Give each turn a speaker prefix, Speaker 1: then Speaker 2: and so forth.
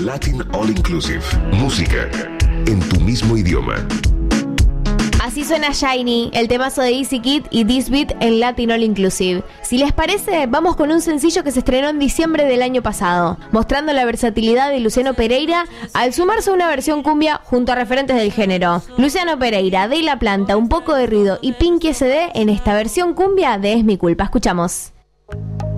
Speaker 1: Latin All Inclusive. Música en tu mismo idioma.
Speaker 2: Así suena Shiny, el temazo de Easy Kid y This Beat en Latin All Inclusive. Si les parece, vamos con un sencillo que se estrenó en diciembre del año pasado, mostrando la versatilidad de Luciano Pereira al sumarse a una versión cumbia junto a referentes del género. Luciano Pereira, De La Planta, Un Poco de Ruido y Pinky SD en esta versión cumbia de Es Mi Culpa. Escuchamos.